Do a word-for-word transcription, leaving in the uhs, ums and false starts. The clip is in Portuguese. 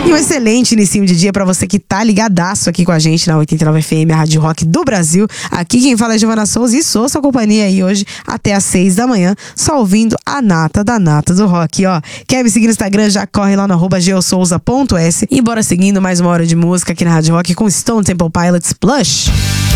E um excelente inicinho de dia pra você que tá ligadaço aqui com a gente na oitenta e nove F M, a Rádio Rock do Brasil. Aqui quem fala é Giovana Souza e sou sua companhia aí hoje até às seis da manhã, só ouvindo a nata da nata do rock, ó. Quer me seguir no Instagram? Já corre lá no arroba geosouza ponto s e bora seguindo mais uma hora de música aqui na Rádio Rock com Stone Temple Pilots Plush.